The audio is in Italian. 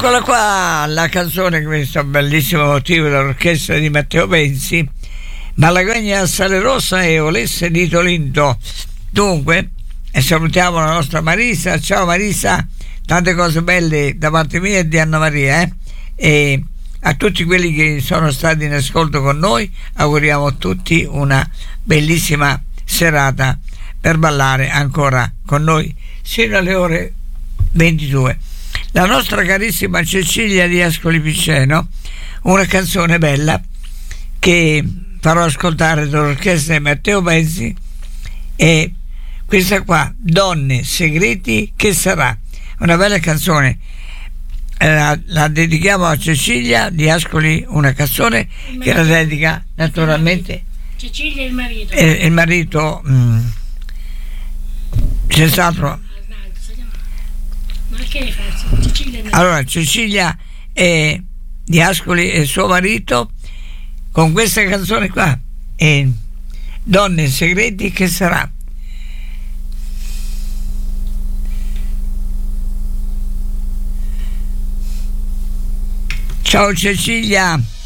Eccola qua, la canzone, questo bellissimo motivo dell'orchestra di Matteo Pensi, Malagogna Salerosa e Olesse di Tolinto. Dunque, e salutiamo la nostra Marisa. Ciao Marisa, tante cose belle da parte mia e di Anna Maria, e a tutti quelli che sono stati in ascolto con noi auguriamo a tutti una bellissima serata per ballare ancora con noi sino alle ore 22. La nostra carissima Cecilia di Ascoli Piceno, una canzone bella che farò ascoltare dall'orchestra di Matteo Pensi, e questa qua, Donne, segreti, che sarà? Una bella canzone, la dedichiamo a Cecilia di Ascoli, una canzone che la dedica naturalmente Cecilia e il marito. Il marito, senz'altro. Allora, Cecilia di Ascoli e suo marito con questa canzone qua, Donne, segreti, che sarà? Ciao Cecilia.